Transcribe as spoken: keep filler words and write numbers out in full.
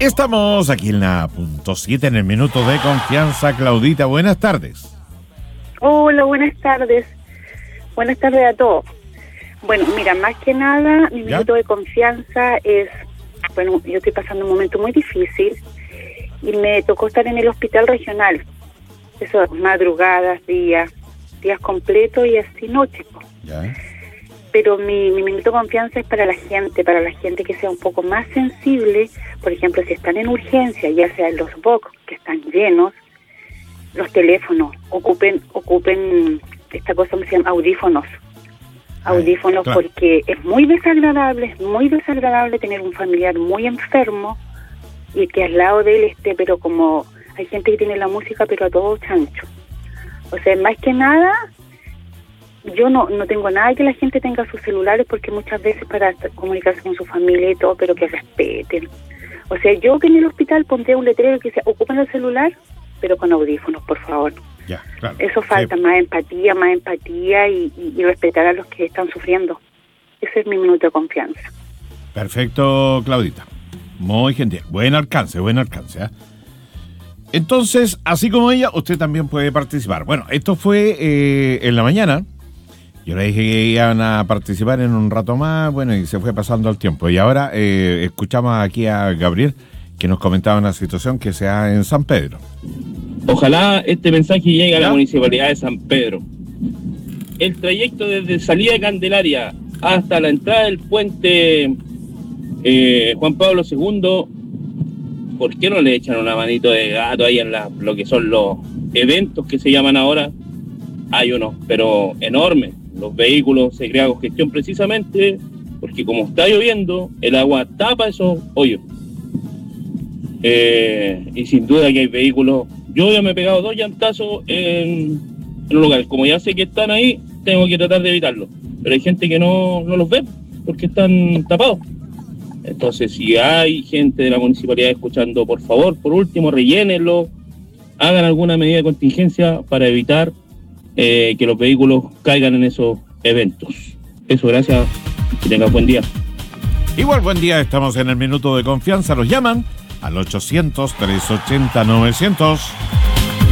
Estamos aquí en la punto siete, en el minuto de confianza. Claudita, buenas tardes. Hola, buenas tardes. Buenas tardes a todos. Bueno, mira, más que nada, mi ¿Ya? minuto de confianza es, bueno, yo estoy pasando un momento muy difícil y me tocó estar en el hospital regional. Eso, madrugadas, días, días completos y así noches. ¿Ya? Pero mi, mi minuto de confianza es para la gente, para la gente que sea un poco más sensible. Por ejemplo, si están en urgencia, ya sea en los box que están llenos, los teléfonos, ocupen ocupen esta cosa que se llama audífonos. Audífonos, claro. Porque es muy desagradable, es muy desagradable tener un familiar muy enfermo y que al lado de él esté, pero como hay gente que tiene la música, pero a todo chancho. O sea, más que nada, yo no no tengo nada que la gente tenga sus celulares, porque muchas veces para comunicarse con su familia y todo, pero que respeten. O sea, yo que en el hospital pondría un letrero que dice, ocupen el celular, pero con audífonos, por favor. Ya, claro. Eso falta, Sí. más empatía, más empatía y, y, y respetar a los que están sufriendo. Ese es mi minuto de confianza. Perfecto, Claudita. Muy gentil. Buen alcance, buen alcance. ¿eh? Entonces, así como ella, usted también puede participar. Bueno, esto fue eh, en la mañana. Yo le dije que iban a participar en un rato más, bueno, y se fue pasando el tiempo. Y ahora eh, escuchamos aquí a Gabriel, que nos comentaba una situación que se da en San Pedro. Ojalá este mensaje llegue a la ¿Ya? Municipalidad de San Pedro. El trayecto desde salida de Candelaria hasta la entrada del puente eh, Juan Pablo segundo, ¿por qué no le echan una manito de gato ahí en la, lo que son los eventos que se llaman ahora? Hay unos, pero enormes. Los vehículos se crea congestión precisamente porque como está lloviendo, el agua tapa esos hoyos. Eh, y sin duda que hay vehículos. Yo ya me he pegado dos llantazos en, en un lugar. Como ya sé que están ahí, tengo que tratar de evitarlo. Pero hay gente que no, no los ve porque están tapados. Entonces, si hay gente de la municipalidad escuchando, por favor, por último, rellénenlo, hagan alguna medida de contingencia para evitar eh, que los vehículos caigan en esos eventos. Eso, gracias. Que tengan buen día. Igual, buen día, estamos en el minuto de confianza. Nos llaman al ochocientos, trescientos ochenta, novecientos.